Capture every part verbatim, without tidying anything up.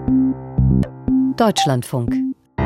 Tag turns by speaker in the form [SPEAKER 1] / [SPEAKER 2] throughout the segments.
[SPEAKER 1] Deutschlandfunk.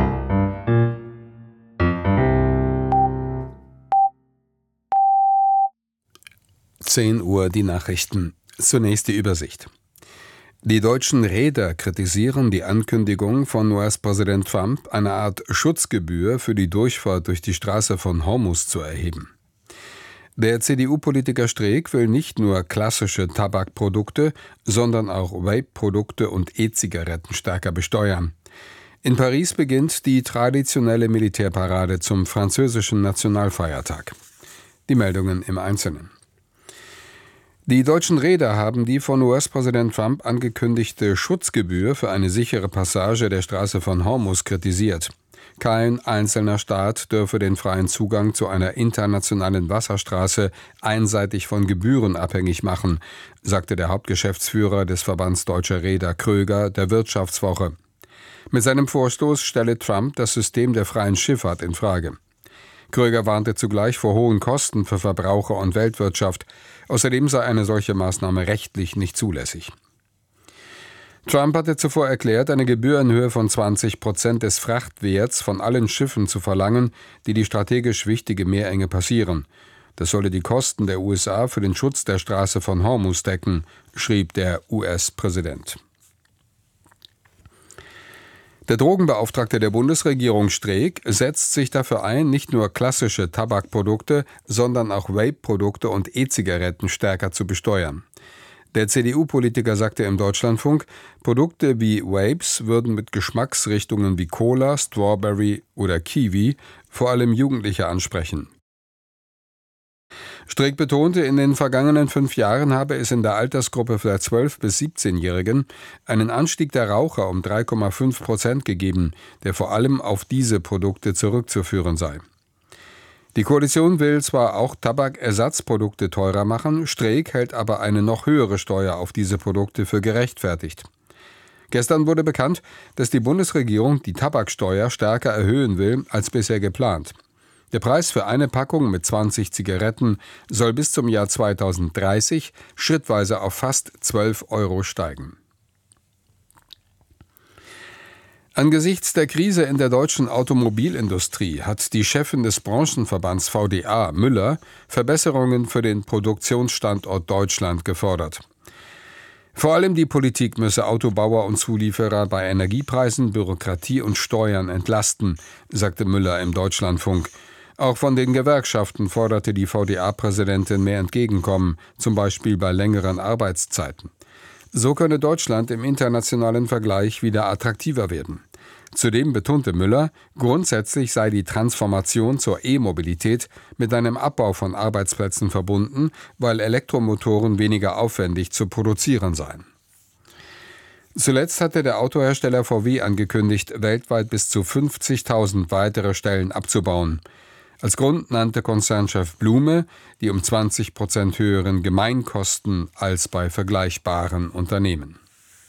[SPEAKER 2] zehn Uhr die Nachrichten. Zunächst die Übersicht. Die deutschen Reeder kritisieren die Ankündigung von U S-Präsident Trump, eine Art Schutzgebühr für die Durchfahrt durch die Straße von Hormuz zu erheben. Der C D U-Politiker Streeck will nicht nur klassische Tabakprodukte, sondern auch Vape-Produkte und E-Zigaretten stärker besteuern. In Paris beginnt die traditionelle Militärparade zum französischen Nationalfeiertag. Die Meldungen im Einzelnen. Die deutschen Reeder haben die von U S-Präsident Trump angekündigte Schutzgebühr für eine sichere Passage der Straße von Hormuz kritisiert. Kein einzelner Staat dürfe den freien Zugang zu einer internationalen Wasserstraße einseitig von Gebühren abhängig machen, sagte der Hauptgeschäftsführer des Verbands Deutscher Reeder Kröger der Wirtschaftswoche. Mit seinem Vorstoß stelle Trump das System der freien Schifffahrt in Frage. Kröger warnte zugleich vor hohen Kosten für Verbraucher und Weltwirtschaft. Außerdem sei eine solche Maßnahme rechtlich nicht zulässig. Trump hatte zuvor erklärt, eine Gebühr in Höhe von zwanzig Prozent des Frachtwerts von allen Schiffen zu verlangen, die die strategisch wichtige Meerenge passieren. Das solle die Kosten der U S A für den Schutz der Straße von Hormuz decken, schrieb der U S-Präsident. Der Drogenbeauftragte der Bundesregierung Streeck setzt sich dafür ein, nicht nur klassische Tabakprodukte, sondern auch Vape-Produkte und E-Zigaretten stärker zu besteuern. Der C D U-Politiker sagte im Deutschlandfunk, Produkte wie Vapes würden mit Geschmacksrichtungen wie Cola, Strawberry oder Kiwi vor allem Jugendliche ansprechen. Streeck betonte, in den vergangenen fünf Jahren habe es in der Altersgruppe der zwölf- bis siebzehnjährigen einen Anstieg der Raucher um drei Komma fünf Prozent gegeben, der vor allem auf diese Produkte zurückzuführen sei. Die Koalition will zwar auch Tabakersatzprodukte teurer machen, Streeck hält aber eine noch höhere Steuer auf diese Produkte für gerechtfertigt. Gestern wurde bekannt, dass die Bundesregierung die Tabaksteuer stärker erhöhen will als bisher geplant. Der Preis für eine Packung mit zwanzig Zigaretten soll bis zum Jahr zweitausenddreißig schrittweise auf fast zwölf Euro steigen. Angesichts der Krise in der deutschen Automobilindustrie hat die Chefin des Branchenverbands V D A, Müller, Verbesserungen für den Produktionsstandort Deutschland gefordert. Vor allem die Politik müsse Autobauer und Zulieferer bei Energiepreisen, Bürokratie und Steuern entlasten, sagte Müller im Deutschlandfunk. Auch von den Gewerkschaften forderte die V D A-Präsidentin mehr Entgegenkommen, zum Beispiel bei längeren Arbeitszeiten. So könne Deutschland im internationalen Vergleich wieder attraktiver werden. Zudem betonte Müller, grundsätzlich sei die Transformation zur E-Mobilität mit einem Abbau von Arbeitsplätzen verbunden, weil Elektromotoren weniger aufwendig zu produzieren seien. Zuletzt hatte der Autohersteller V W angekündigt, weltweit bis zu fünfzigtausend weitere Stellen abzubauen. Als Grund nannte Konzernchef Blume die um zwanzig Prozent höheren Gemeinkosten als bei vergleichbaren Unternehmen.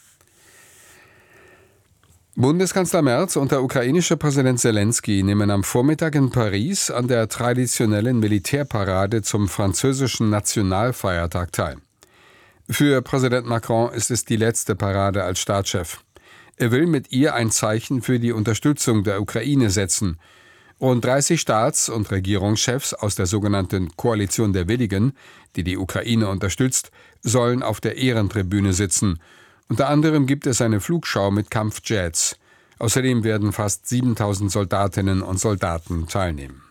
[SPEAKER 2] Bundeskanzler Merz und der ukrainische Präsident Selenskyj nehmen am Vormittag in Paris an der traditionellen Militärparade zum französischen Nationalfeiertag teil. Für Präsident Macron ist es die letzte Parade als Staatschef. Er will mit ihr ein Zeichen für die Unterstützung der Ukraine setzen. Rund dreißig Staats- und Regierungschefs aus der sogenannten Koalition der Willigen, die die Ukraine unterstützt, sollen auf der Ehrentribüne sitzen. Unter anderem gibt es eine Flugschau mit Kampfjets. Außerdem werden fast siebentausend Soldatinnen und Soldaten teilnehmen.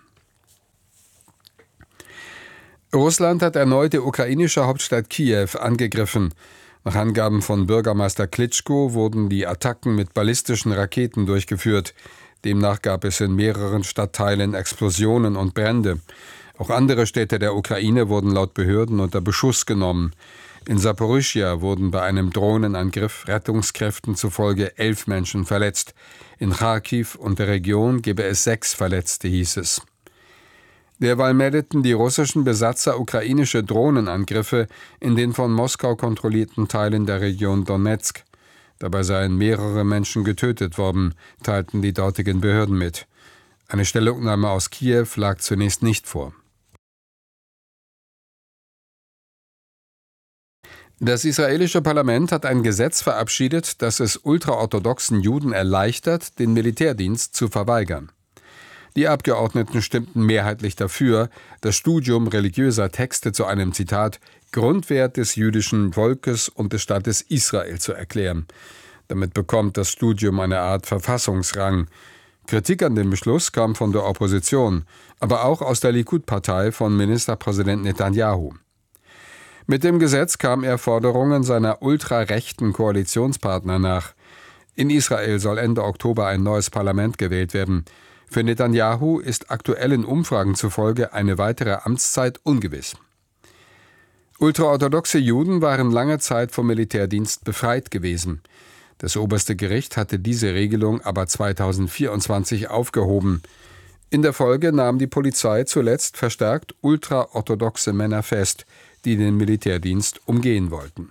[SPEAKER 2] Russland hat erneut die ukrainische Hauptstadt Kiew angegriffen. Nach Angaben von Bürgermeister Klitschko wurden die Attacken mit ballistischen Raketen durchgeführt. Demnach gab es in mehreren Stadtteilen Explosionen und Brände. Auch andere Städte der Ukraine wurden laut Behörden unter Beschuss genommen. In Saporischschja wurden bei einem Drohnenangriff Rettungskräften zufolge elf Menschen verletzt. In Charkiw und der Region gebe es sechs Verletzte, hieß es. Derweil meldeten die russischen Besatzer ukrainische Drohnenangriffe in den von Moskau kontrollierten Teilen der Region Donezk. Dabei seien mehrere Menschen getötet worden, teilten die dortigen Behörden mit. Eine Stellungnahme aus Kiew lag zunächst nicht vor. Das israelische Parlament hat ein Gesetz verabschiedet, das es ultraorthodoxen Juden erleichtert, den Militärdienst zu verweigern. Die Abgeordneten stimmten mehrheitlich dafür, das Studium religiöser Texte zu einem, Zitat, Grundwert des jüdischen Volkes und des Staates Israel zu erklären. Damit bekommt das Studium eine Art Verfassungsrang. Kritik an dem Beschluss kam von der Opposition, aber auch aus der Likud-Partei von Ministerpräsident Netanyahu. Mit dem Gesetz kam er Forderungen seiner ultrarechten Koalitionspartner nach. In Israel soll Ende Oktober ein neues Parlament gewählt werden. Für Netanyahu ist aktuellen Umfragen zufolge eine weitere Amtszeit ungewiss. Ultraorthodoxe Juden waren lange Zeit vom Militärdienst befreit gewesen. Das oberste Gericht hatte diese Regelung aber zweitausendvierundzwanzig aufgehoben. In der Folge nahm die Polizei zuletzt verstärkt ultraorthodoxe Männer fest, die den Militärdienst umgehen wollten.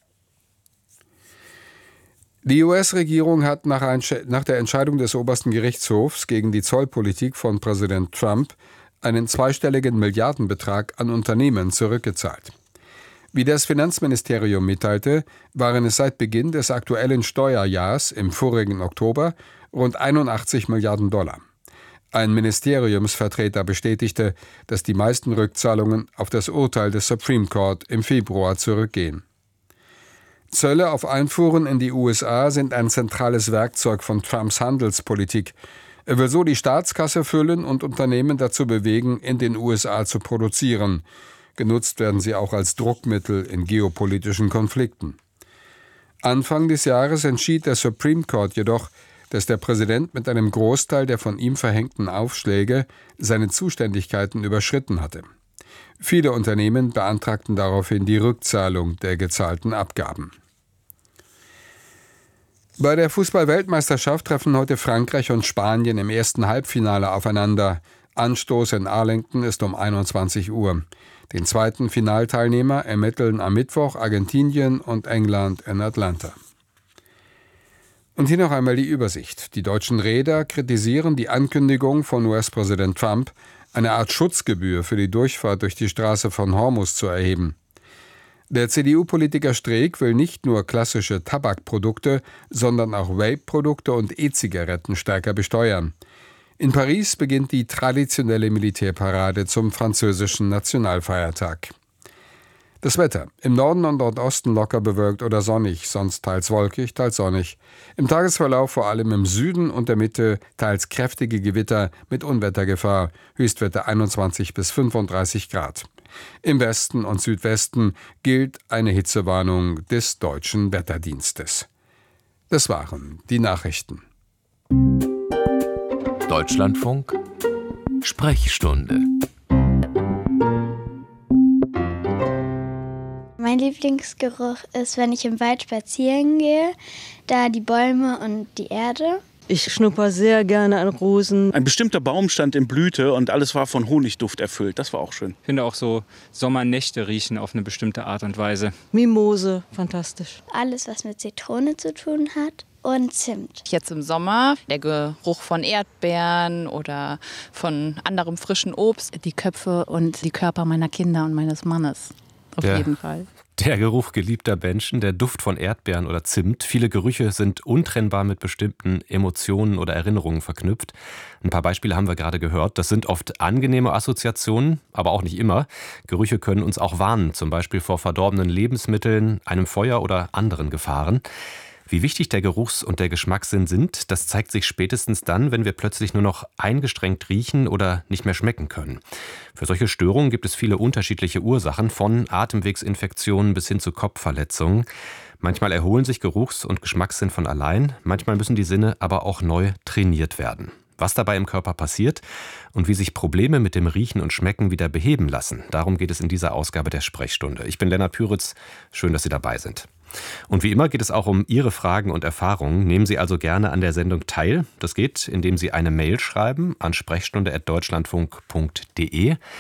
[SPEAKER 2] Die U S-Regierung hat nach, nach der Entscheidung des obersten Gerichtshofs gegen die Zollpolitik von Präsident Trump einen zweistelligen Milliardenbetrag an Unternehmen zurückgezahlt. Wie das Finanzministerium mitteilte, waren es seit Beginn des aktuellen Steuerjahrs im vorigen Oktober rund einundachtzig Milliarden Dollar. Ein Ministeriumsvertreter bestätigte, dass die meisten Rückzahlungen auf das Urteil des Supreme Court im Februar zurückgehen. Zölle auf Einfuhren in die U S A sind ein zentrales Werkzeug von Trumps Handelspolitik. Er will so die Staatskasse füllen und Unternehmen dazu bewegen, in den U S A zu produzieren. Genutzt werden sie auch als Druckmittel in geopolitischen Konflikten. Anfang des Jahres entschied der Supreme Court jedoch, dass der Präsident mit einem Großteil der von ihm verhängten Aufschläge seine Zuständigkeiten überschritten hatte. Viele Unternehmen beantragten daraufhin die Rückzahlung der gezahlten Abgaben. Bei der Fußball-Weltmeisterschaft treffen heute Frankreich und Spanien im ersten Halbfinale aufeinander. Anstoß in Arlington ist um einundzwanzig Uhr. Den zweiten Finalteilnehmer ermitteln am Mittwoch Argentinien und England in Atlanta. Und hier noch einmal die Übersicht. Die deutschen Reeder kritisieren die Ankündigung von U S-Präsident Trump, eine Art Schutzgebühr für die Durchfahrt durch die Straße von Hormuz zu erheben. Der C D U-Politiker Streeck will nicht nur klassische Tabakprodukte, sondern auch Vape-Produkte und E-Zigaretten stärker besteuern. In Paris beginnt die traditionelle Militärparade zum französischen Nationalfeiertag. Das Wetter: Im Norden und Nordosten locker bewölkt oder sonnig, sonst teils wolkig, teils sonnig. Im Tagesverlauf vor allem im Süden und der Mitte teils kräftige Gewitter mit Unwettergefahr, Höchstwerte einundzwanzig bis fünfunddreißig Grad. Im Westen und Südwesten gilt eine Hitzewarnung des Deutschen Wetterdienstes. Das waren die Nachrichten.
[SPEAKER 1] Deutschlandfunk Sprechstunde.
[SPEAKER 3] Mein Lieblingsgeruch ist, wenn ich im Wald spazieren gehe, da die Bäume und die Erde.
[SPEAKER 4] Ich schnupper sehr gerne an Rosen.
[SPEAKER 5] Ein bestimmter Baum stand in Blüte und alles war von Honigduft erfüllt. Das war auch schön.
[SPEAKER 6] Ich finde auch so Sommernächte riechen auf eine bestimmte Art und Weise.
[SPEAKER 4] Mimose, fantastisch.
[SPEAKER 3] Alles, was mit Zitrone zu tun hat. Und Zimt.
[SPEAKER 7] Jetzt im Sommer der Geruch von Erdbeeren oder von anderem frischen Obst.
[SPEAKER 8] Die Köpfe und die Körper meiner Kinder und meines Mannes. Auf
[SPEAKER 1] der,
[SPEAKER 8] jeden Fall.
[SPEAKER 1] Der Geruch geliebter Menschen, der Duft von Erdbeeren oder Zimt. Viele Gerüche sind untrennbar mit bestimmten Emotionen oder Erinnerungen verknüpft. Ein paar Beispiele haben wir gerade gehört. Das sind oft angenehme Assoziationen, aber auch nicht immer. Gerüche können uns auch warnen, zum Beispiel vor verdorbenen Lebensmitteln, einem Feuer oder anderen Gefahren. Wie wichtig der Geruchs- und der Geschmackssinn sind, das zeigt sich spätestens dann, wenn wir plötzlich nur noch eingestrengt riechen oder nicht mehr schmecken können. Für solche Störungen gibt es viele unterschiedliche Ursachen, von Atemwegsinfektionen bis hin zu Kopfverletzungen. Manchmal erholen sich Geruchs- und Geschmackssinn von allein, manchmal müssen die Sinne aber auch neu trainiert werden. Was dabei im Körper passiert und wie sich Probleme mit dem Riechen und Schmecken wieder beheben lassen, darum geht es in dieser Ausgabe der Sprechstunde. Ich bin Lennart Püritz, schön, dass Sie dabei sind. Und wie immer geht es auch um Ihre Fragen und Erfahrungen. Nehmen Sie also gerne an der Sendung teil. Das geht, indem Sie eine Mail schreiben an sprechstunde at deutschlandfunk punkt de.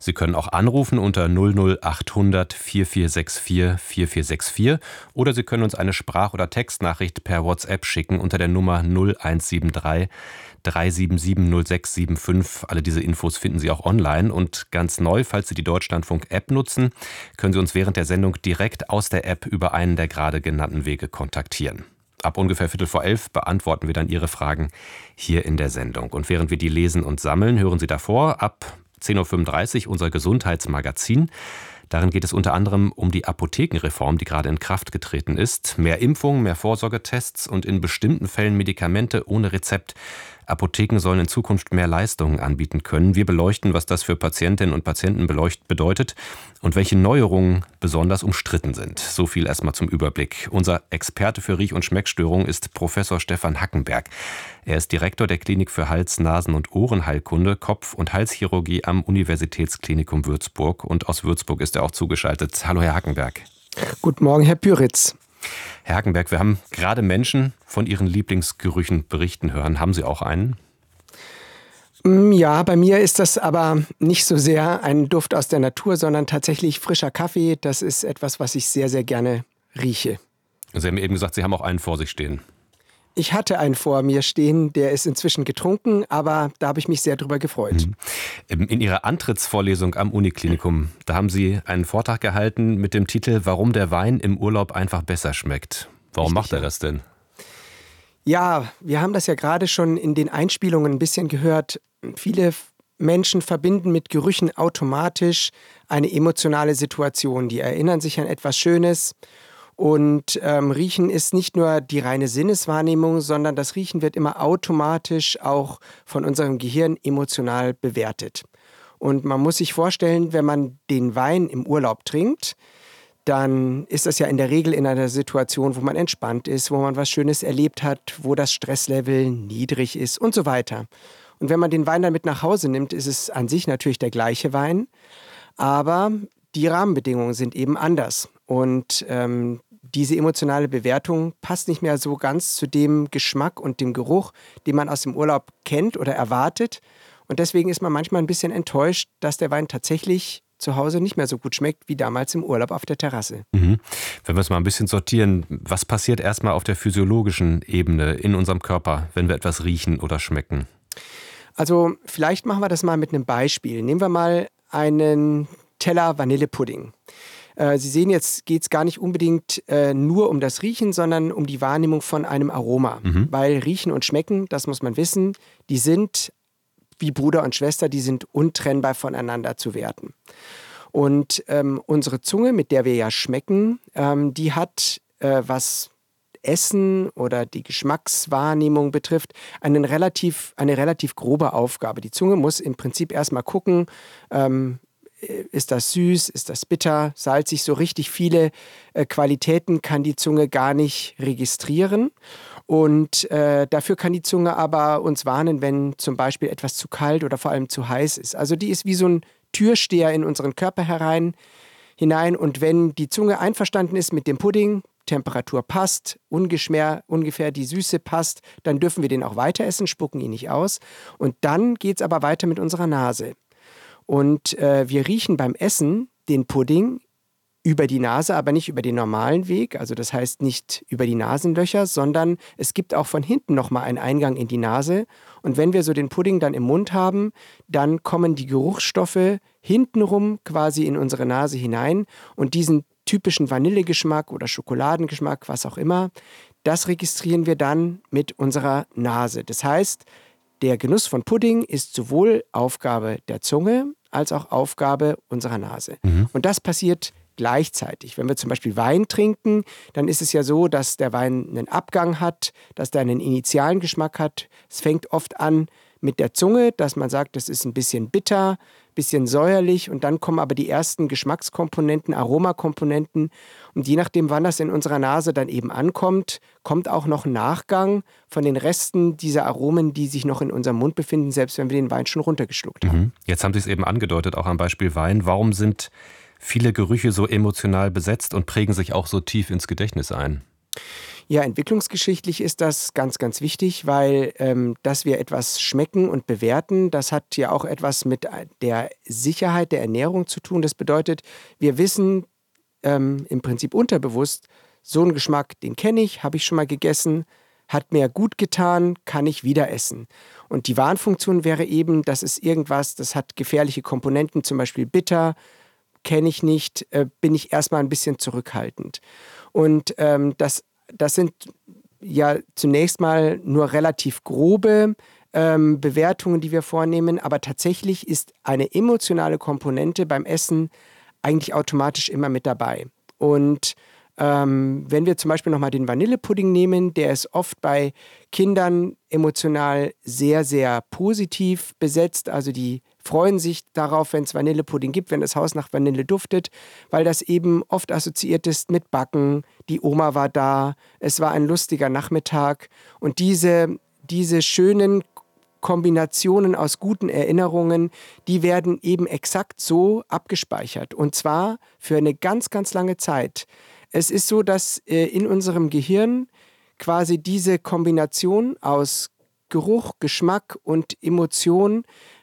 [SPEAKER 1] Sie können auch anrufen unter null null achthundert vierundvierzig sechsundvierzig vierundvierzig sechsundvierzig oder Sie können uns eine Sprach- oder Textnachricht per WhatsApp schicken unter der Nummer null eins sieben drei drei sieben sieben null sechs sieben fünf. Alle diese Infos finden Sie auch online. Und ganz neu, falls Sie die Deutschlandfunk-App nutzen, können Sie uns während der Sendung direkt aus der App über einen der gerade genannten Wege kontaktieren. Ab ungefähr Viertel vor elf beantworten wir dann Ihre Fragen hier in der Sendung. Und während wir die lesen und sammeln, hören Sie davor ab zehn Uhr fünfunddreißig unser Gesundheitsmagazin. Darin geht es unter anderem um die Apothekenreform, die gerade in Kraft getreten ist. Mehr Impfungen, mehr Vorsorgetests und in bestimmten Fällen Medikamente ohne Rezept. Apotheken sollen in Zukunft mehr Leistungen anbieten können. Wir beleuchten, was das für Patientinnen und Patienten bedeutet und welche Neuerungen besonders umstritten sind. So viel erstmal zum Überblick. Unser Experte für Riech- und Schmeckstörungen ist Professor Stefan Hackenberg. Er ist Direktor der Klinik für Hals-, Nasen- und Ohrenheilkunde, Kopf- und Halschirurgie am Universitätsklinikum Würzburg. Und aus Würzburg ist er auch zugeschaltet. Hallo, Herr Hackenberg.
[SPEAKER 9] Guten Morgen, Herr Pyritz.
[SPEAKER 1] Herr Hackenberg, wir haben gerade Menschen von ihren Lieblingsgerüchen berichten hören. Haben Sie auch einen?
[SPEAKER 9] Ja, bei mir ist das aber nicht so sehr ein Duft aus der Natur, sondern tatsächlich frischer Kaffee. Das ist etwas, was ich sehr, sehr gerne rieche.
[SPEAKER 1] Sie haben eben gesagt, Sie haben auch einen vor sich stehen.
[SPEAKER 9] Ich hatte einen vor mir stehen, der ist inzwischen getrunken, aber da habe ich mich sehr drüber gefreut.
[SPEAKER 1] In Ihrer Antrittsvorlesung am Uniklinikum, da haben Sie einen Vortrag gehalten mit dem Titel »Warum der Wein im Urlaub einfach besser schmeckt«. Warum Richtig, macht er das denn?
[SPEAKER 9] Ja, wir haben das ja gerade schon in den Einspielungen ein bisschen gehört. Viele Menschen verbinden mit Gerüchen automatisch eine emotionale Situation. Die erinnern sich an etwas Schönes. Und ähm, Riechen ist nicht nur die reine Sinneswahrnehmung, sondern das Riechen wird immer automatisch auch von unserem Gehirn emotional bewertet. Und man muss sich vorstellen, wenn man den Wein im Urlaub trinkt, dann ist das ja in der Regel in einer Situation, wo man entspannt ist, wo man was Schönes erlebt hat, wo das Stresslevel niedrig ist und so weiter. Und wenn man den Wein dann mit nach Hause nimmt, ist es an sich natürlich der gleiche Wein, aber die Rahmenbedingungen sind eben anders. Und ähm, diese emotionale Bewertung passt nicht mehr so ganz zu dem Geschmack und dem Geruch, den man aus dem Urlaub kennt oder erwartet. Und deswegen ist man manchmal ein bisschen enttäuscht, dass der Wein tatsächlich zu Hause nicht mehr so gut schmeckt wie damals im Urlaub auf der Terrasse.
[SPEAKER 1] Mhm. Wenn wir es mal ein bisschen sortieren, was passiert erstmal auf der physiologischen Ebene in unserem Körper, wenn wir etwas riechen oder schmecken?
[SPEAKER 9] Also vielleicht machen wir das mal mit einem Beispiel. Nehmen wir mal einen Teller Vanillepudding. Sie sehen, jetzt geht es gar nicht unbedingt äh, nur um das Riechen, sondern um die Wahrnehmung von einem Aroma. Mhm. Weil Riechen und Schmecken, das muss man wissen, die sind wie Bruder und Schwester, die sind untrennbar voneinander zu werten. Und ähm, unsere Zunge, mit der wir ja schmecken, ähm, die hat, äh, was Essen oder die Geschmackswahrnehmung betrifft, einen relativ, eine relativ grobe Aufgabe. Die Zunge muss im Prinzip erstmal gucken, ähm, ist das süß, ist das bitter, salzig, so richtig viele äh, Qualitäten kann die Zunge gar nicht registrieren. Und äh, dafür kann die Zunge aber uns warnen, wenn zum Beispiel etwas zu kalt oder vor allem zu heiß ist. Also die ist wie so ein Türsteher in unseren Körper herein, hinein. Und wenn die Zunge einverstanden ist mit dem Pudding, Temperatur passt, ungefähr, ungefähr die Süße passt, dann dürfen wir den auch weiter essen, spucken ihn nicht aus. Und dann geht es aber weiter mit unserer Nase. Und äh, wir riechen beim Essen den Pudding über die Nase, aber nicht über den normalen Weg. Also das heißt nicht über die Nasenlöcher, sondern es gibt auch von hinten nochmal einen Eingang in die Nase. Und wenn wir so den Pudding dann im Mund haben, dann kommen die Geruchsstoffe hintenrum quasi in unsere Nase hinein. Und diesen typischen Vanillegeschmack oder Schokoladengeschmack, was auch immer, das registrieren wir dann mit unserer Nase. Das heißt, der Genuss von Pudding ist sowohl Aufgabe der Zunge als auch Aufgabe unserer Nase. Mhm. Und das passiert gleichzeitig. Wenn wir zum Beispiel Wein trinken, dann ist es ja so, dass der Wein einen Abgang hat, dass der einen initialen Geschmack hat. Es fängt oft an mit der Zunge, dass man sagt, das ist ein bisschen bitter, ein bisschen säuerlich und dann kommen aber die ersten Geschmackskomponenten, Aromakomponenten und je nachdem, wann das in unserer Nase dann eben ankommt, kommt auch noch ein Nachgang von den Resten dieser Aromen, die sich noch in unserem Mund befinden, selbst wenn wir den Wein schon runtergeschluckt haben.
[SPEAKER 1] Mhm. Jetzt haben Sie es eben angedeutet, auch am Beispiel Wein. Warum sind viele Gerüche so emotional besetzt und prägen sich auch so tief ins Gedächtnis ein?
[SPEAKER 9] Ja, entwicklungsgeschichtlich ist das ganz, ganz wichtig, weil ähm, dass wir etwas schmecken und bewerten, das hat ja auch etwas mit der Sicherheit der Ernährung zu tun. Das bedeutet, wir wissen ähm, im Prinzip unterbewusst, so einen Geschmack, den kenne ich, habe ich schon mal gegessen, hat mir gut getan, kann ich wieder essen. Und die Warnfunktion wäre eben, das ist irgendwas, das hat gefährliche Komponenten, zum Beispiel bitter, kenne ich nicht, äh, bin ich erstmal ein bisschen zurückhaltend. Und ähm, das Das sind ja zunächst mal nur relativ grobe ähm, Bewertungen, die wir vornehmen, aber tatsächlich ist eine emotionale Komponente beim Essen eigentlich automatisch immer mit dabei. Und ähm, wenn wir zum Beispiel nochmal den Vanillepudding nehmen, der ist oft bei Kindern emotional sehr, sehr positiv besetzt. Also die freuen sich darauf, wenn es Vanillepudding gibt, wenn das Haus nach Vanille duftet, weil das eben oft assoziiert ist mit Backen. Die Oma war da, es war ein lustiger Nachmittag. Und diese, diese schönen Kombinationen aus guten Erinnerungen, die werden eben exakt so abgespeichert. Und zwar für eine ganz, ganz lange Zeit. Es ist so, dass äh, in unserem Gehirn quasi diese Kombination aus Geruch, Geschmack und Emotion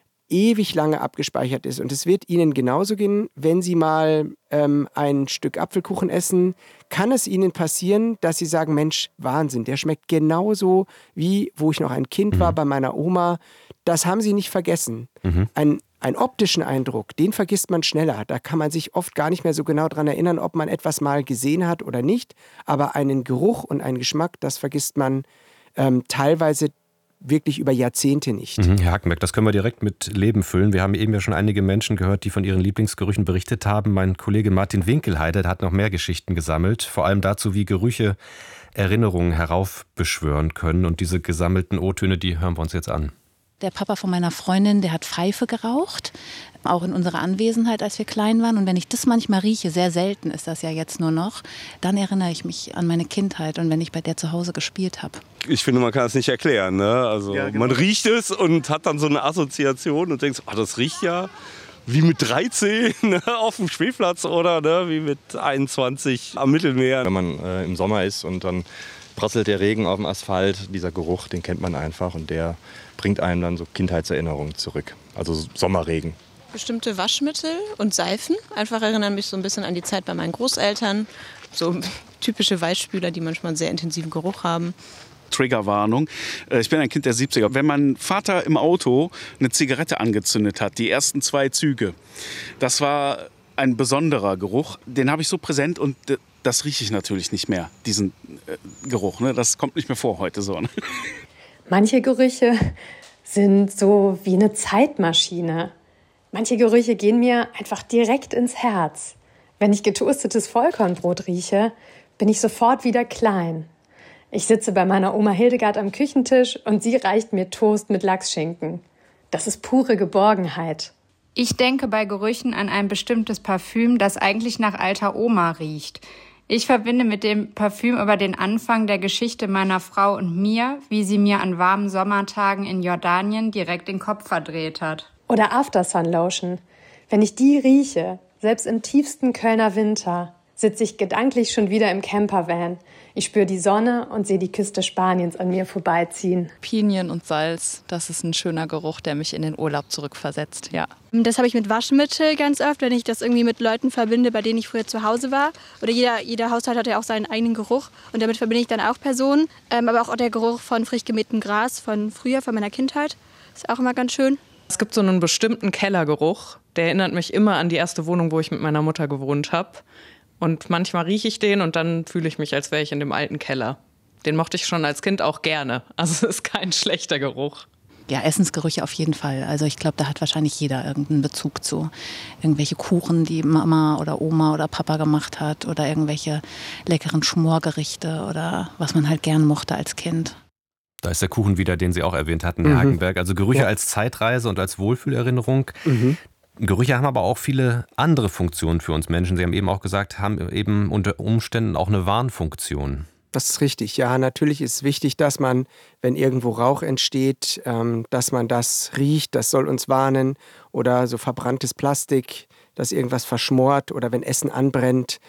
[SPEAKER 9] ewig lange abgespeichert ist. Und es wird Ihnen genauso gehen, wenn Sie mal ähm, ein Stück Apfelkuchen essen, kann es Ihnen passieren, dass Sie sagen, Mensch, Wahnsinn, der schmeckt genauso wie, wo ich noch ein Kind mhm. war, bei meiner Oma. Das haben Sie nicht vergessen. Mhm. Ein Einen optischen Eindruck, den vergisst man schneller. Da kann man sich oft gar nicht mehr so genau daran erinnern, ob man etwas mal gesehen hat oder nicht. Aber einen Geruch und einen Geschmack, das vergisst man ähm, teilweise wirklich über Jahrzehnte nicht.
[SPEAKER 1] Mhm, Herr Hackenberg, das können wir direkt mit Leben füllen. Wir haben eben ja schon einige Menschen gehört, die von ihren Lieblingsgerüchen berichtet haben. Mein Kollege Martin Winkelheide, der hat noch mehr Geschichten gesammelt. Vor allem dazu, wie Gerüche Erinnerungen heraufbeschwören können. Und diese gesammelten O-Töne, die hören wir uns jetzt an.
[SPEAKER 8] Der Papa von meiner Freundin, der hat Pfeife geraucht, auch in unserer Anwesenheit, als wir klein waren. Und wenn ich das manchmal rieche, sehr selten ist das ja jetzt nur noch, dann erinnere ich mich an meine Kindheit und wenn ich bei der zu Hause gespielt habe.
[SPEAKER 10] Ich finde, man kann es nicht erklären. Ne? Also ja, genau. Man riecht es und hat dann so eine Assoziation und denkt, oh, das riecht ja wie mit dreizehn ne, auf dem Spielplatz oder ne, wie mit einundzwanzig am Mittelmeer.
[SPEAKER 11] Wenn man äh, im Sommer ist und dann prasselt der Regen auf dem Asphalt, dieser Geruch, den kennt man einfach und der bringt einem dann so Kindheitserinnerungen zurück. Also Sommerregen.
[SPEAKER 12] Bestimmte Waschmittel und Seifen einfach erinnern mich so ein bisschen an die Zeit bei meinen Großeltern. So typische Weichspüler, die manchmal einen sehr intensiven Geruch haben.
[SPEAKER 5] Triggerwarnung. Ich bin ein Kind der siebziger. Wenn mein Vater im Auto eine Zigarette angezündet hat, die ersten zwei Züge, das war ein besonderer Geruch. Den habe ich so präsent und das rieche ich natürlich nicht mehr, diesen äh, Geruch. Ne? Das kommt nicht mehr vor heute so. Ne?
[SPEAKER 13] Manche Gerüche sind so wie eine Zeitmaschine. Manche Gerüche gehen mir einfach direkt ins Herz. Wenn ich getoastetes Vollkornbrot rieche, bin ich sofort wieder klein. Ich sitze bei meiner Oma Hildegard am Küchentisch und sie reicht mir Toast mit Lachsschinken. Das ist pure Geborgenheit.
[SPEAKER 14] Ich denke bei Gerüchen an ein bestimmtes Parfüm, das eigentlich nach alter Oma riecht. Ich verbinde mit dem Parfüm aber den Anfang der Geschichte meiner Frau und mir, wie sie mir an warmen Sommertagen in Jordanien direkt den Kopf verdreht hat.
[SPEAKER 13] Oder Aftersun Lotion. Wenn ich die rieche, selbst im tiefsten Kölner Winter, sitze ich gedanklich schon wieder im Campervan. Ich spüre die Sonne und sehe die Küste Spaniens an mir vorbeiziehen.
[SPEAKER 7] Pinien und Salz, das ist ein schöner Geruch, der mich in den Urlaub zurückversetzt, ja.
[SPEAKER 15] Das habe ich mit Waschmittel ganz oft, wenn ich das irgendwie mit Leuten verbinde, bei denen ich früher zu Hause war. Oder jeder, jeder Haushalt hat ja auch seinen eigenen Geruch und damit verbinde ich dann auch Personen. Ähm, aber auch der Geruch von frisch gemähtem Gras von früher, von meiner Kindheit, ist auch immer ganz schön.
[SPEAKER 16] Es gibt so einen bestimmten Kellergeruch, der erinnert mich immer an die erste Wohnung, wo ich mit meiner Mutter gewohnt habe. Und manchmal rieche ich den und dann fühle ich mich, als wäre ich in dem alten Keller. Den mochte ich schon als Kind auch gerne. Also es ist kein schlechter Geruch.
[SPEAKER 8] Ja, Essensgerüche auf jeden Fall. Also ich glaube, da hat wahrscheinlich jeder irgendeinen Bezug zu. Irgendwelche Kuchen, die Mama oder Oma oder Papa gemacht hat oder irgendwelche leckeren Schmorgerichte oder was man halt gern mochte als Kind.
[SPEAKER 1] Da ist der Kuchen wieder, den Sie auch erwähnt hatten, Herr mhm. Hackenberg. Also Gerüche ja. als Zeitreise und als Wohlfühlerinnerung. Mhm. Gerüche haben aber auch viele andere Funktionen für uns Menschen. Sie haben eben auch gesagt, haben eben unter Umständen auch eine Warnfunktion.
[SPEAKER 9] Das ist richtig. Ja, natürlich ist wichtig, dass man, wenn irgendwo Rauch entsteht, ähm, dass man das riecht. Das soll uns warnen. Oder so verbranntes Plastik, dass irgendwas verschmort oder wenn Essen anbrennt.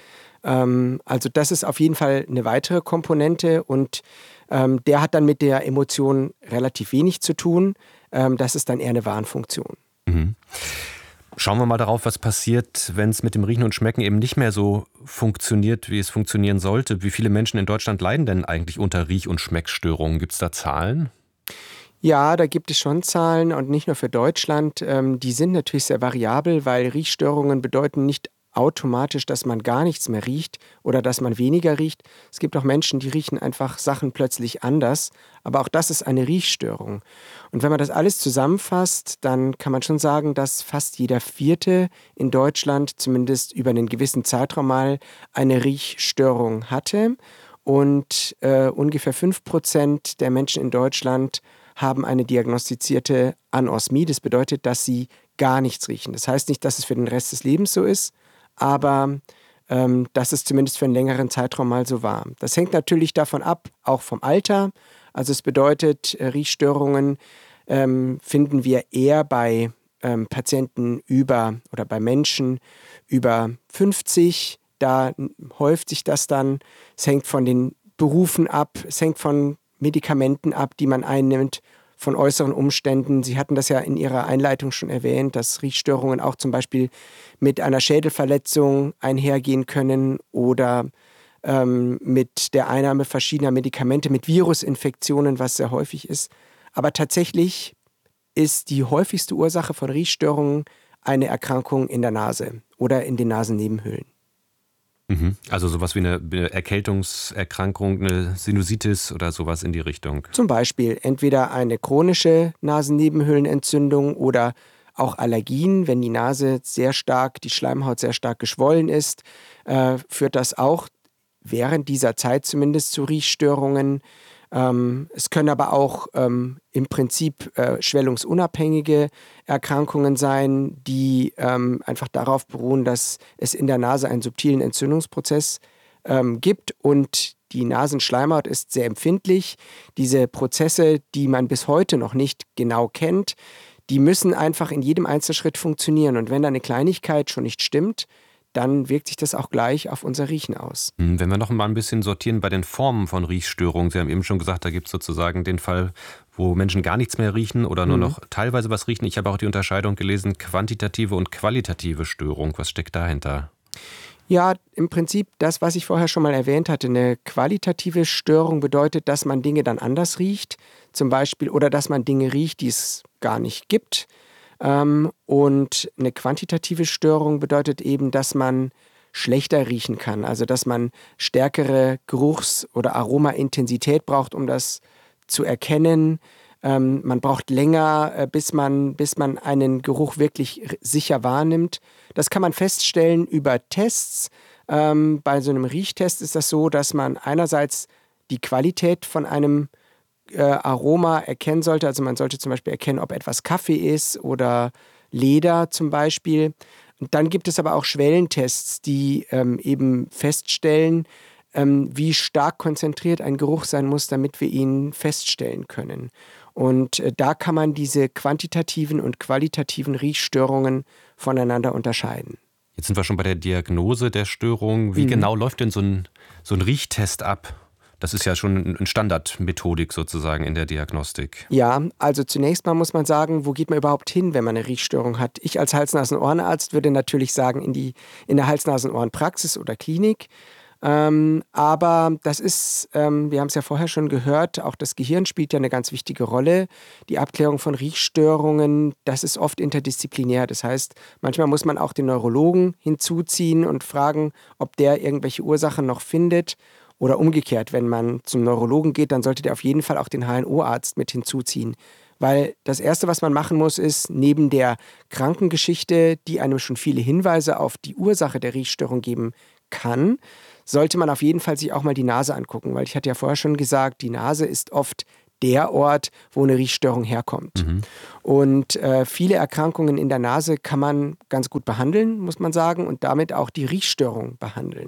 [SPEAKER 9] Ähm, also das ist auf jeden Fall eine weitere Komponente und ähm, der hat dann mit der Emotion relativ wenig zu tun. Ähm, das ist dann eher eine Warnfunktion.
[SPEAKER 1] Mhm. Schauen wir mal darauf, was passiert, wenn es mit dem Riechen und Schmecken eben nicht mehr so funktioniert, wie es funktionieren sollte. Wie viele Menschen in Deutschland leiden denn eigentlich unter Riech- und Schmeckstörungen? Gibt es da Zahlen?
[SPEAKER 9] Ja, da gibt es schon Zahlen und nicht nur für Deutschland. Ähm, die sind natürlich sehr variabel, weil Riechstörungen bedeuten nicht automatisch, dass man gar nichts mehr riecht oder dass man weniger riecht. Es gibt auch Menschen, die riechen einfach Sachen plötzlich anders, aber auch das ist eine Riechstörung. Und wenn man das alles zusammenfasst, dann kann man schon sagen, dass fast jeder Vierte in Deutschland zumindest über einen gewissen Zeitraum mal eine Riechstörung hatte und äh, ungefähr fünf Prozent der Menschen in Deutschland haben eine diagnostizierte Anosmie. Das bedeutet, dass sie gar nichts riechen. Das heißt nicht, dass es für den Rest des Lebens so ist, aber ähm, dass es zumindest für einen längeren Zeitraum mal so war. Das hängt natürlich davon ab, auch vom Alter. Also es bedeutet, äh, Riechstörungen ähm, finden wir eher bei ähm, Patienten über oder bei Menschen über fünfzig. Da häuft sich das dann. Es hängt von den Berufen ab, es hängt von Medikamenten ab, die man einnimmt, von äußeren Umständen. Sie hatten das ja in Ihrer Einleitung schon erwähnt, dass Riechstörungen auch zum Beispiel mit einer Schädelverletzung einhergehen können oder ähm, mit der Einnahme verschiedener Medikamente, mit Virusinfektionen, was sehr häufig ist. Aber tatsächlich ist die häufigste Ursache von Riechstörungen eine Erkrankung in der Nase oder in den Nasennebenhöhlen.
[SPEAKER 1] Also sowas wie eine Erkältungserkrankung, eine Sinusitis oder sowas in die Richtung.
[SPEAKER 9] Zum Beispiel entweder eine chronische Nasennebenhöhlenentzündung oder auch Allergien. Wenn die Nase sehr stark, die Schleimhaut sehr stark geschwollen ist, äh, führt das auch während dieser Zeit zumindest zu Riechstörungen. Ähm, es können aber auch ähm, im Prinzip äh, schwellungsunabhängige Erkrankungen sein, die ähm, einfach darauf beruhen, dass es in der Nase einen subtilen Entzündungsprozess ähm, gibt und die Nasenschleimhaut ist sehr empfindlich. Diese Prozesse, die man bis heute noch nicht genau kennt, die müssen einfach in jedem Einzelschritt funktionieren und wenn da eine Kleinigkeit schon nicht stimmt, dann wirkt sich das auch gleich auf unser Riechen aus.
[SPEAKER 1] Wenn wir noch mal ein bisschen sortieren bei den Formen von Riechstörungen. Sie haben eben schon gesagt, da gibt es sozusagen den Fall, wo Menschen gar nichts mehr riechen oder nur mhm. noch teilweise was riechen. Ich habe auch die Unterscheidung gelesen, quantitative und qualitative Störung. Was steckt dahinter?
[SPEAKER 9] Ja, im Prinzip das, was ich vorher schon mal erwähnt hatte. Eine qualitative Störung bedeutet, dass man Dinge dann anders riecht, zum Beispiel, oder dass man Dinge riecht, die es gar nicht gibt. Ähm, und eine quantitative Störung bedeutet eben, dass man schlechter riechen kann, also dass man stärkere Geruchs- oder Aromaintensität braucht, um das zu erkennen. Ähm, man braucht länger, äh, bis man, bis man einen Geruch wirklich r- sicher wahrnimmt. Das kann man feststellen über Tests. Ähm, bei so einem Riechtest ist das so, dass man einerseits die Qualität von einem Äh, Aroma erkennen sollte. Also man sollte zum Beispiel erkennen, ob etwas Kaffee ist oder Leder zum Beispiel. Und dann gibt es aber auch Schwellentests, die ähm, eben feststellen, ähm, wie stark konzentriert ein Geruch sein muss, damit wir ihn feststellen können. Und äh, da kann man diese quantitativen und qualitativen Riechstörungen voneinander unterscheiden.
[SPEAKER 1] Jetzt sind wir schon bei der Diagnose der Störung. Wie mhm. genau läuft denn so ein, so ein Riechtest ab? Das ist ja schon eine Standardmethodik sozusagen in der Diagnostik.
[SPEAKER 9] Ja, also zunächst mal muss man sagen, wo geht man überhaupt hin, wenn man eine Riechstörung hat? Ich als Hals-Nasen-Ohrenarzt würde natürlich sagen, in, die, in der Hals-Nasen-Ohren-Praxis oder Klinik. Ähm, aber das ist, ähm, wir haben es ja vorher schon gehört, auch das Gehirn spielt ja eine ganz wichtige Rolle. Die Abklärung von Riechstörungen, das ist oft interdisziplinär. Das heißt, manchmal muss man auch den Neurologen hinzuziehen und fragen, ob der irgendwelche Ursachen noch findet. Oder umgekehrt, wenn man zum Neurologen geht, dann sollte der auf jeden Fall auch den H N O-Arzt mit hinzuziehen. Weil das Erste, was man machen muss, ist, neben der Krankengeschichte, die einem schon viele Hinweise auf die Ursache der Riechstörung geben kann, sollte man auf jeden Fall sich auch mal die Nase angucken. Weil ich hatte ja vorher schon gesagt, die Nase ist oft der Ort, wo eine Riechstörung herkommt. Mhm. Und äh, viele Erkrankungen in der Nase kann man ganz gut behandeln, muss man sagen, und damit auch die Riechstörung behandeln.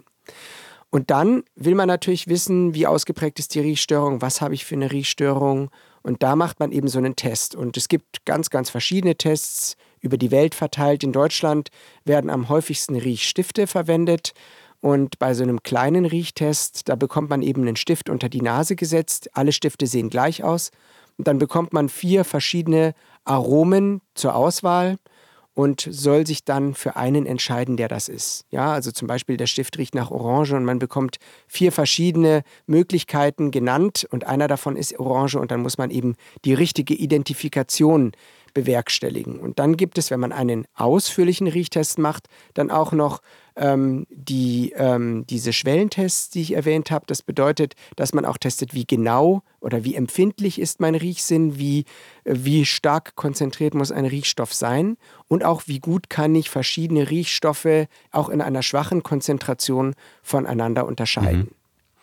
[SPEAKER 9] Und dann will man natürlich wissen, wie ausgeprägt ist die Riechstörung, was habe ich für eine Riechstörung. Und da macht man eben so einen Test. Und es gibt ganz, ganz verschiedene Tests über die Welt verteilt. In Deutschland werden am häufigsten Riechstifte verwendet. Und bei so einem kleinen Riechtest, da bekommt man eben einen Stift unter die Nase gesetzt. Alle Stifte sehen gleich aus. Und dann bekommt man vier verschiedene Aromen zur Auswahl und soll sich dann für einen entscheiden, der das ist. Ja, also zum Beispiel der Stift riecht nach Orange und man bekommt vier verschiedene Möglichkeiten genannt und einer davon ist Orange und dann muss man eben die richtige Identifikation bewerkstelligen. Und dann gibt es, wenn man einen ausführlichen Riechtest macht, dann auch noch ähm, die, ähm, diese Schwellentests, die ich erwähnt habe. Das bedeutet, dass man auch testet, wie genau oder wie empfindlich ist mein Riechsinn, wie, wie stark konzentriert muss ein Riechstoff sein und auch wie gut kann ich verschiedene Riechstoffe auch in einer schwachen Konzentration voneinander unterscheiden.
[SPEAKER 1] Mhm.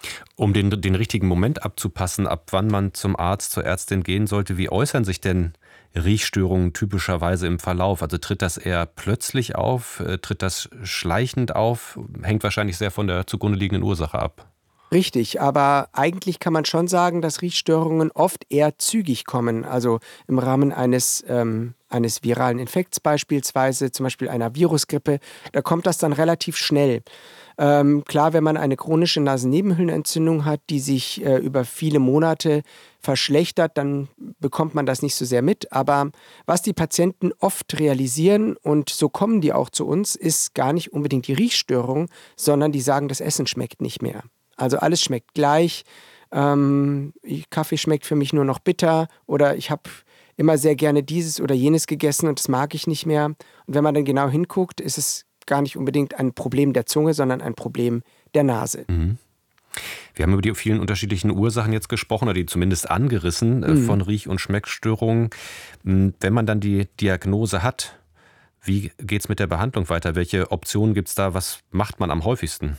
[SPEAKER 1] Um den, den richtigen Moment abzupassen, ab wann man zum Arzt, zur Ärztin gehen sollte, wie äußern sich denn Riechstörungen typischerweise im Verlauf? Also tritt das eher plötzlich auf, tritt das schleichend auf? Hängt wahrscheinlich sehr von der zugrunde liegenden Ursache ab.
[SPEAKER 9] Richtig, aber eigentlich kann man schon sagen, dass Riechstörungen oft eher zügig kommen. Also im Rahmen eines, ähm, eines viralen Infekts beispielsweise, zum Beispiel einer Virusgrippe, da kommt das dann relativ schnell. Ähm, klar, wenn man eine chronische Nasennebenhöhlenentzündung hat, die sich äh, über viele Monate verschlechtert, dann bekommt man das nicht so sehr mit. Aber was die Patienten oft realisieren, und so kommen die auch zu uns, ist gar nicht unbedingt die Riechstörung, sondern die sagen, das Essen schmeckt nicht mehr. Also alles schmeckt gleich, ähm, Kaffee schmeckt für mich nur noch bitter oder ich habe immer sehr gerne dieses oder jenes gegessen und das mag ich nicht mehr. Und wenn man dann genau hinguckt, ist es gar nicht unbedingt ein Problem der Zunge, sondern ein Problem der Nase.
[SPEAKER 1] Mhm. Wir haben über die vielen unterschiedlichen Ursachen jetzt gesprochen, oder die zumindest angerissen mhm. von Riech- und Schmeckstörungen. Wenn man dann die Diagnose hat, wie geht es mit der Behandlung weiter? Welche Optionen gibt es da? Was macht man am häufigsten?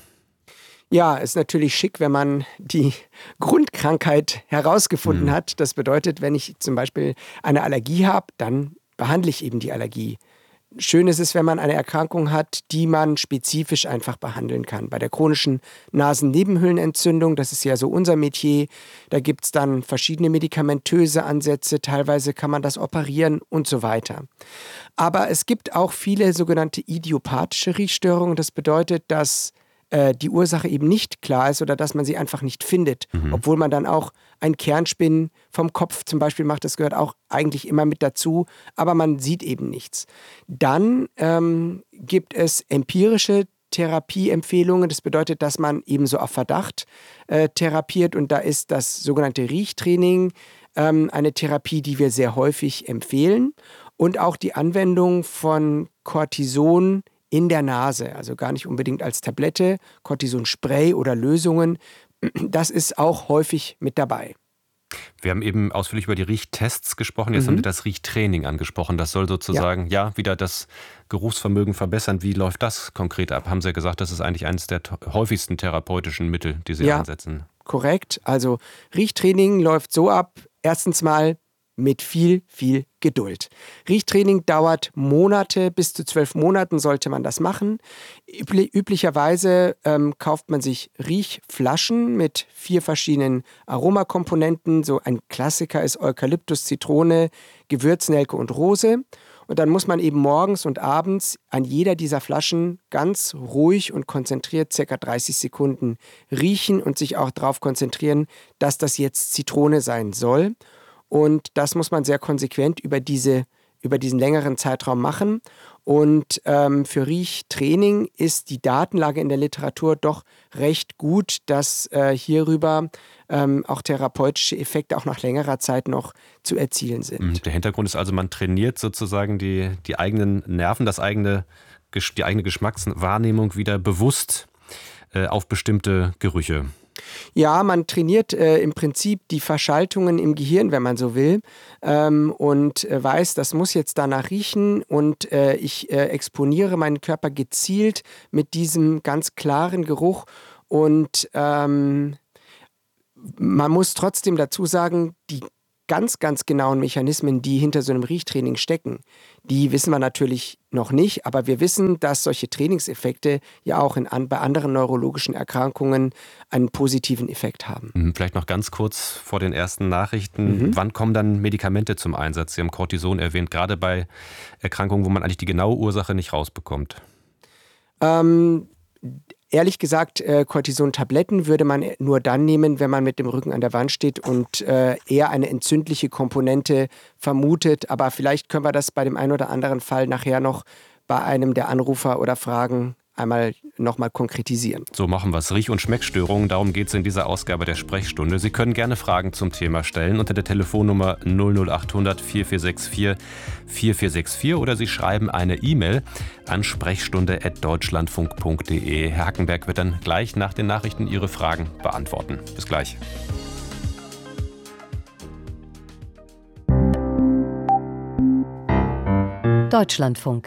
[SPEAKER 9] Ja, ist natürlich schick, wenn man die Grundkrankheit herausgefunden mhm. hat. Das bedeutet, wenn ich zum Beispiel eine Allergie habe, dann behandle ich eben die Allergie. Schön ist es, wenn man eine Erkrankung hat, die man spezifisch einfach behandeln kann. Bei der chronischen Nasennebenhöhlenentzündung, das ist ja so unser Metier, da gibt es dann verschiedene medikamentöse Ansätze, teilweise kann man das operieren und so weiter. Aber es gibt auch viele sogenannte idiopathische Riechstörungen. Das bedeutet, dass die Ursache eben nicht klar ist oder dass man sie einfach nicht findet, mhm. obwohl man dann auch ein Kernspinnen vom Kopf zum Beispiel macht, das gehört auch eigentlich immer mit dazu, aber man sieht eben nichts. Dann ähm, gibt es empirische Therapieempfehlungen, das bedeutet, dass man eben so auf Verdacht äh, therapiert und da ist das sogenannte Riechtraining ähm, eine Therapie, die wir sehr häufig empfehlen und auch die Anwendung von Cortison in der Nase, also gar nicht unbedingt als Tablette, Cortison-Spray oder Lösungen, das ist auch häufig mit dabei.
[SPEAKER 1] Wir haben eben ausführlich über die Riechtests gesprochen, jetzt mhm. haben Sie das Riechtraining angesprochen. Das soll sozusagen ja. ja wieder das Geruchsvermögen verbessern. Wie läuft das konkret ab? Haben Sie ja gesagt, das ist eigentlich eines der häufigsten therapeutischen Mittel, die Sie
[SPEAKER 9] ja,
[SPEAKER 1] einsetzen.
[SPEAKER 9] Korrekt. Also Riechtraining läuft so ab, erstens mal mit viel, viel Geduld. Riechtraining dauert Monate, bis zu zwölf Monaten sollte man das machen. Übli- üblicherweise ähm, kauft man sich Riechflaschen mit vier verschiedenen Aromakomponenten. So ein Klassiker ist Eukalyptus, Zitrone, Gewürznelke und Rose. Und dann muss man eben morgens und abends an jeder dieser Flaschen ganz ruhig und konzentriert ca. dreißig Sekunden riechen und sich auch darauf konzentrieren, dass das jetzt Zitrone sein soll. Und das muss man sehr konsequent über, diese, über diesen längeren Zeitraum machen. Und ähm, für Riechtraining ist die Datenlage in der Literatur doch recht gut, dass äh, hierüber ähm, auch therapeutische Effekte auch nach längerer Zeit noch zu erzielen sind.
[SPEAKER 1] Der Hintergrund ist also, man trainiert sozusagen die, die eigenen Nerven, das eigene, die eigene Geschmackswahrnehmung wieder bewusst äh, auf bestimmte Gerüche.
[SPEAKER 9] Ja, man trainiert äh, im Prinzip die Verschaltungen im Gehirn, wenn man so will, ähm, und äh, weiß, das muss jetzt danach riechen und äh, ich äh, exponiere meinen Körper gezielt mit diesem ganz klaren Geruch und ähm, man muss trotzdem dazu sagen, die ganz, ganz genauen Mechanismen, die hinter so einem Riechtraining stecken, die wissen wir natürlich noch nicht, aber wir wissen, dass solche Trainingseffekte ja auch in, an, bei anderen neurologischen Erkrankungen einen positiven Effekt haben.
[SPEAKER 1] Vielleicht noch ganz kurz vor den ersten Nachrichten. Mhm. Wann kommen dann Medikamente zum Einsatz? Sie haben Cortison erwähnt, gerade bei Erkrankungen, wo man eigentlich die genaue Ursache nicht rausbekommt.
[SPEAKER 9] Ähm, Ehrlich gesagt, äh, Cortison-Tabletten würde man nur dann nehmen, wenn man mit dem Rücken an der Wand steht und äh, eher eine entzündliche Komponente vermutet. Aber vielleicht können wir das bei dem einen oder anderen Fall nachher noch bei einem der Anrufer oder Fragen einmal nochmal konkretisieren.
[SPEAKER 1] So machen wir es. Riech- und Schmeckstörungen, darum geht es in dieser Ausgabe der Sprechstunde. Sie können gerne Fragen zum Thema stellen unter der Telefonnummer null null acht hundert vier vier sechs vier vier vier sechs vier oder Sie schreiben eine E-Mail an sprechstunde at deutschlandfunk punkt de. Herr Hackenberg wird dann gleich nach den Nachrichten Ihre Fragen beantworten. Bis gleich.
[SPEAKER 17] Deutschlandfunk.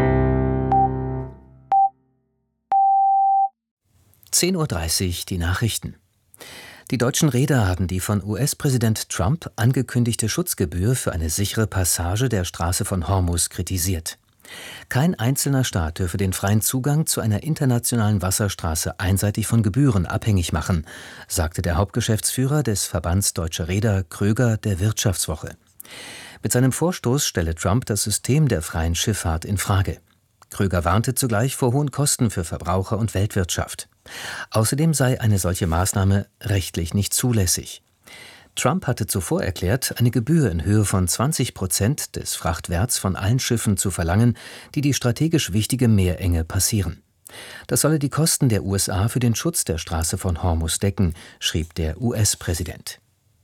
[SPEAKER 17] zehn Uhr dreißig, die Nachrichten. Die deutschen Reeder haben die von U S-Präsident Trump angekündigte Schutzgebühr für eine sichere Passage der Straße von Hormuz kritisiert. Kein einzelner Staat dürfe den freien Zugang zu einer internationalen Wasserstraße einseitig von Gebühren abhängig machen, sagte der Hauptgeschäftsführer des Verbands Deutscher Reeder Kröger der Wirtschaftswoche. Mit seinem Vorstoß stelle Trump das System der freien Schifffahrt in Frage. Kröger warnte zugleich vor hohen Kosten für Verbraucher und Weltwirtschaft. Außerdem sei eine solche Maßnahme rechtlich nicht zulässig. Trump hatte zuvor erklärt, eine Gebühr in Höhe von zwanzig Prozent des Frachtwerts von allen Schiffen zu verlangen, die die strategisch wichtige Meerenge passieren. Das solle die Kosten der U S A für den Schutz der Straße von Hormuz decken, schrieb der U S-Präsident.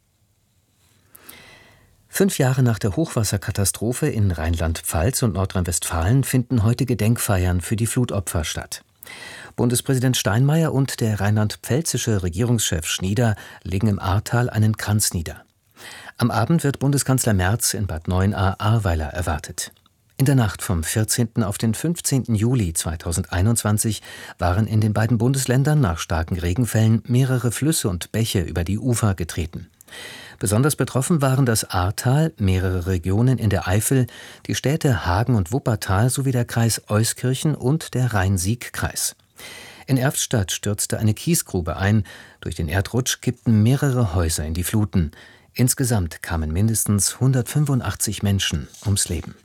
[SPEAKER 17] Fünf Jahre nach der Hochwasserkatastrophe in Rheinland-Pfalz und Nordrhein-Westfalen finden heute Gedenkfeiern für die Flutopfer statt. Bundespräsident Steinmeier und der rheinland-pfälzische Regierungschef Schnieder legen im Ahrtal einen Kranz nieder. Am Abend wird Bundeskanzler Merz in Bad Neuenahr-Ahrweiler erwartet. In der Nacht vom vierzehnten auf den fünfzehnten Juli zweitausendeinundzwanzig waren in den beiden Bundesländern nach starken Regenfällen mehrere Flüsse und Bäche über die Ufer getreten. Besonders betroffen waren das Ahrtal, mehrere Regionen in der Eifel, die Städte Hagen und Wuppertal sowie der Kreis Euskirchen und der Rhein-Sieg-Kreis. In Erftstadt stürzte eine Kiesgrube ein. Durch den Erdrutsch kippten mehrere Häuser in die Fluten. Insgesamt kamen mindestens hundertfünfundachtzig Menschen ums Leben.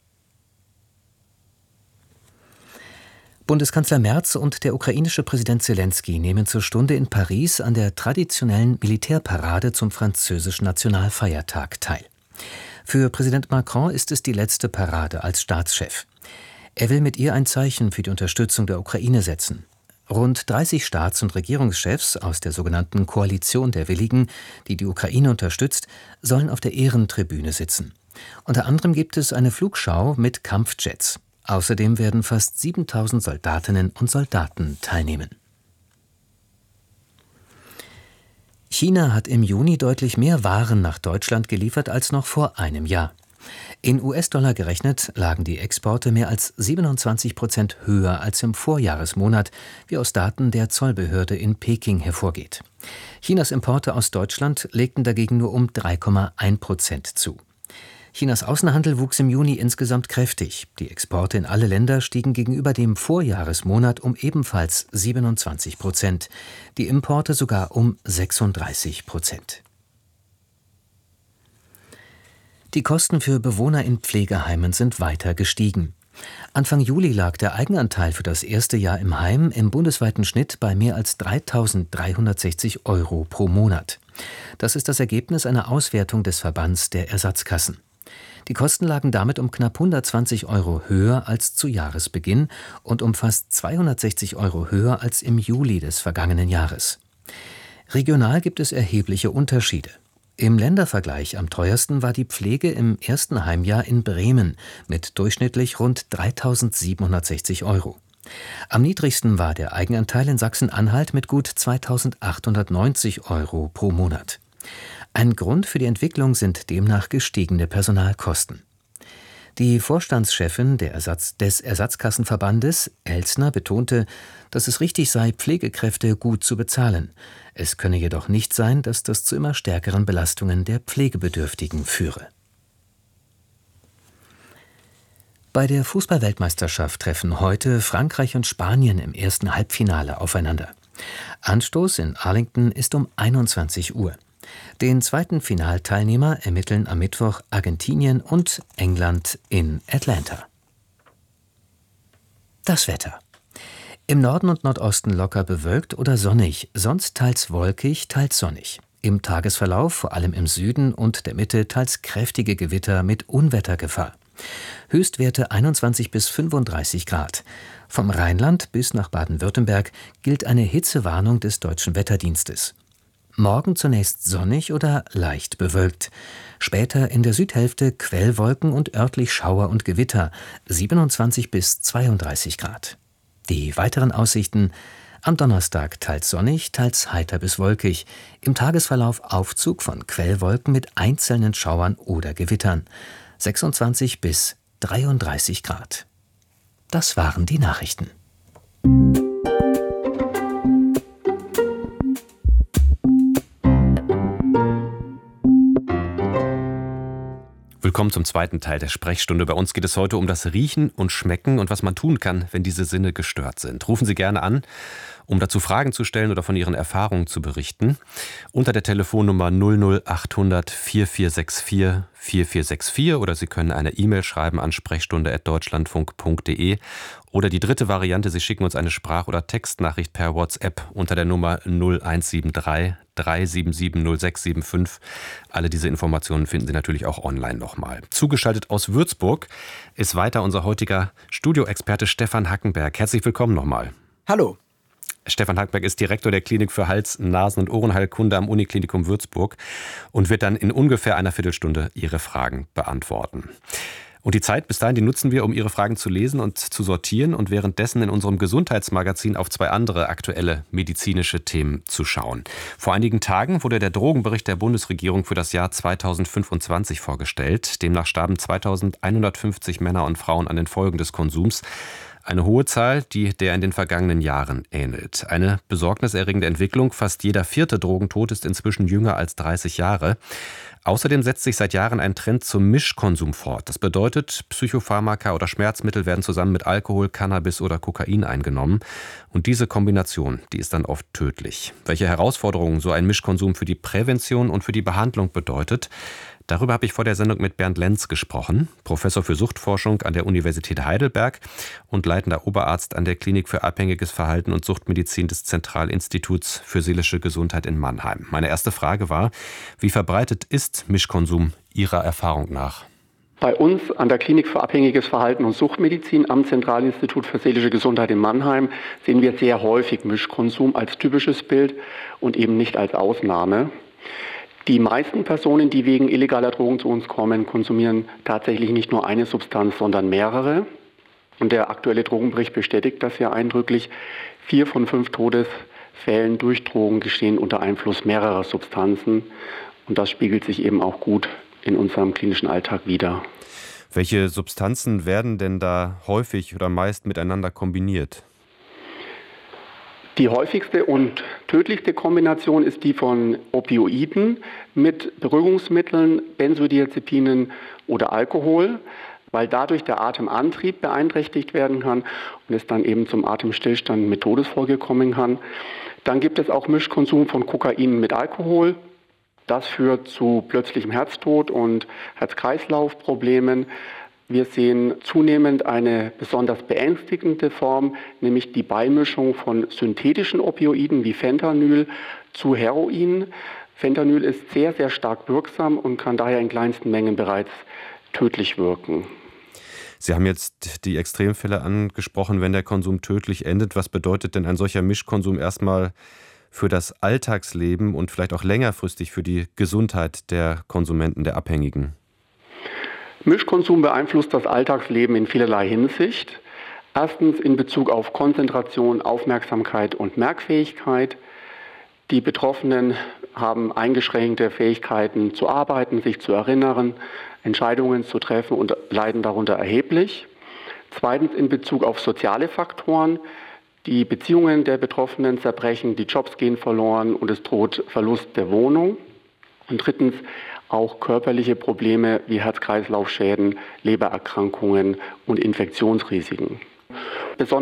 [SPEAKER 17] Bundeskanzler Merz und der ukrainische Präsident Selenskyj nehmen zur Stunde in Paris an der traditionellen Militärparade zum französischen Nationalfeiertag teil. Für Präsident Macron ist es die letzte Parade als Staatschef. Er will mit ihr ein Zeichen für die Unterstützung der Ukraine setzen. Rund dreißig Staats- und Regierungschefs aus der sogenannten Koalition der Willigen, die die Ukraine unterstützt, sollen auf der Ehrentribüne sitzen. Unter anderem gibt es eine Flugschau mit Kampfjets. Außerdem werden fast siebentausend Soldatinnen und Soldaten teilnehmen. China hat im Juni deutlich mehr Waren nach Deutschland geliefert als noch vor einem Jahr. In U S-Dollar gerechnet lagen die Exporte mehr als siebenundzwanzig Prozent höher als im Vorjahresmonat, wie aus Daten der Zollbehörde in Peking hervorgeht. Chinas Importe aus Deutschland legten dagegen nur um drei Komma eins Prozent zu. Chinas Außenhandel wuchs im Juni insgesamt kräftig. Die Exporte in alle Länder stiegen gegenüber dem Vorjahresmonat um ebenfalls siebenundzwanzig Prozent, die Importe sogar um sechsunddreißig Prozent. Die Kosten für Bewohner in Pflegeheimen sind weiter gestiegen. Anfang Juli lag der Eigenanteil für das erste Jahr im Heim im bundesweiten Schnitt bei mehr als dreitausenddreihundertsechzig Euro pro Monat. Das ist das Ergebnis einer Auswertung des Verbands der Ersatzkassen. Die Kosten lagen damit um knapp hundertzwanzig Euro höher als zu Jahresbeginn und um fast zweihundertsechzig Euro höher als im Juli des vergangenen Jahres. Regional gibt es erhebliche Unterschiede. Im Ländervergleich am teuersten war die Pflege im ersten Heimjahr in Bremen mit durchschnittlich rund dreitausendsiebenhundertsechzig Euro. Am niedrigsten war der Eigenanteil in Sachsen-Anhalt mit gut zweitausendachthundertneunzig Euro pro Monat. Ein Grund für die Entwicklung sind demnach gestiegene Personalkosten. Die Vorstandschefin der Ersatz- des Ersatzkassenverbandes, Elsner, betonte, dass es richtig sei, Pflegekräfte gut zu bezahlen. Es könne jedoch nicht sein, dass das zu immer stärkeren Belastungen der Pflegebedürftigen führe. Bei der Fußball-Weltmeisterschaft treffen heute Frankreich und Spanien im ersten Halbfinale aufeinander. Anstoß in Arlington ist um einundzwanzig Uhr. Den zweiten Finalteilnehmer ermitteln am Mittwoch Argentinien und England in Atlanta. Das Wetter. Im Norden und Nordosten locker bewölkt oder sonnig, sonst teils wolkig, teils sonnig. Im Tagesverlauf, vor allem im Süden und der Mitte, teils kräftige Gewitter mit Unwettergefahr. Höchstwerte einundzwanzig bis fünfunddreißig Grad. Vom Rheinland bis nach Baden-Württemberg gilt eine Hitzewarnung des Deutschen Wetterdienstes. Morgen zunächst sonnig oder leicht bewölkt. Später in der Südhälfte Quellwolken und örtlich Schauer und Gewitter, siebenundzwanzig bis zweiunddreißig Grad. Die weiteren Aussichten: am Donnerstag teils sonnig, teils heiter bis wolkig. Im Tagesverlauf Aufzug von Quellwolken mit einzelnen Schauern oder Gewittern. sechsundzwanzig bis dreiunddreißig Grad. Das waren die Nachrichten.
[SPEAKER 1] Willkommen zum zweiten Teil der Sprechstunde. Bei uns geht es heute um das Riechen und Schmecken und was man tun kann, wenn diese Sinne gestört sind. Rufen Sie gerne an, um dazu Fragen zu stellen oder von Ihren Erfahrungen zu berichten. Unter der Telefonnummer null null acht hundert vier vier sechs vier vier vier sechs vier oder Sie können eine E-Mail schreiben an sprechstunde at deutschlandfunk punkt de. Oder die dritte Variante, Sie schicken uns eine Sprach- oder Textnachricht per WhatsApp unter der Nummer null eins sieben drei drei sieben sieben null sechs sieben fünf. Alle diese Informationen finden Sie natürlich auch online nochmal. Zugeschaltet aus Würzburg ist weiter unser heutiger Studioexperte Stefan Hackenberg. Herzlich willkommen nochmal.
[SPEAKER 9] Hallo.
[SPEAKER 1] Stefan Hackenberg ist Direktor der Klinik für Hals-, Nasen- und Ohrenheilkunde am Uniklinikum Würzburg und wird dann in ungefähr einer Viertelstunde Ihre Fragen beantworten. Und die Zeit bis dahin, die nutzen wir, um Ihre Fragen zu lesen und zu sortieren und währenddessen in unserem Gesundheitsmagazin auf zwei andere aktuelle medizinische Themen zu schauen. Vor einigen Tagen wurde der Drogenbericht der Bundesregierung für das Jahr zweitausendfünfundzwanzig vorgestellt. Demnach starben zweitausendeinhundertfünfzig Männer und Frauen an den Folgen des Konsums. Eine hohe Zahl, die der in den vergangenen Jahren ähnelt. Eine besorgniserregende Entwicklung. Fast jeder vierte Drogentod ist inzwischen jünger als dreißig Jahre. Außerdem setzt sich seit Jahren ein Trend zum Mischkonsum fort. Das bedeutet, Psychopharmaka oder Schmerzmittel werden zusammen mit Alkohol, Cannabis oder Kokain eingenommen. Und diese Kombination, die ist dann oft tödlich. Welche Herausforderungen so ein Mischkonsum für die Prävention und für die Behandlung bedeutet, darüber habe ich vor der Sendung mit Bernd Lenz gesprochen, Professor für Suchtforschung an der Universität Heidelberg und leitender Oberarzt an der Klinik für abhängiges Verhalten und Suchtmedizin des Zentralinstituts für seelische Gesundheit in Mannheim. Meine erste Frage war, wie verbreitet ist Mischkonsum Ihrer Erfahrung nach?
[SPEAKER 18] Bei uns an der Klinik für abhängiges Verhalten und Suchtmedizin am Zentralinstitut für seelische Gesundheit in Mannheim sehen wir sehr häufig Mischkonsum als typisches Bild und eben nicht als Ausnahme. Die meisten Personen, die wegen illegaler Drogen zu uns kommen, konsumieren tatsächlich nicht nur eine Substanz, sondern mehrere. Und der aktuelle Drogenbericht bestätigt das ja eindrücklich. Vier von fünf Todesfällen durch Drogen geschehen unter Einfluss mehrerer Substanzen. Und das spiegelt sich eben auch gut in unserem klinischen Alltag wider.
[SPEAKER 1] Welche Substanzen werden denn da häufig oder meist miteinander kombiniert?
[SPEAKER 18] Die häufigste und tödlichste Kombination ist die von Opioiden mit Beruhigungsmitteln, Benzodiazepinen oder Alkohol, weil dadurch der Atemantrieb beeinträchtigt werden kann und es dann eben zum Atemstillstand mit Todesfolge kommen kann. Dann gibt es auch Mischkonsum von Kokain mit Alkohol. Das führt zu plötzlichem Herztod und Herz-Kreislauf-Problemen. Wir sehen zunehmend eine besonders beängstigende Form, nämlich die Beimischung von synthetischen Opioiden wie Fentanyl zu Heroin. Fentanyl ist sehr, sehr stark wirksam und kann daher in kleinsten Mengen bereits tödlich wirken.
[SPEAKER 1] Sie haben jetzt die Extremfälle angesprochen, wenn der Konsum tödlich endet. Was bedeutet denn ein solcher Mischkonsum erstmal für das Alltagsleben und vielleicht auch längerfristig für die Gesundheit der Konsumenten, der Abhängigen?
[SPEAKER 18] Mischkonsum beeinflusst das Alltagsleben in vielerlei Hinsicht. Erstens in Bezug auf Konzentration, Aufmerksamkeit und Merkfähigkeit. Die Betroffenen haben eingeschränkte Fähigkeiten zu arbeiten, sich zu erinnern, Entscheidungen zu treffen und leiden darunter erheblich. Zweitens in Bezug auf soziale Faktoren. Die Beziehungen der Betroffenen zerbrechen, die Jobs gehen verloren und es droht Verlust der Wohnung. Und drittens auch körperliche Probleme wie Herz-Kreislauf-Schäden, Lebererkrankungen und Infektionsrisiken. Besonders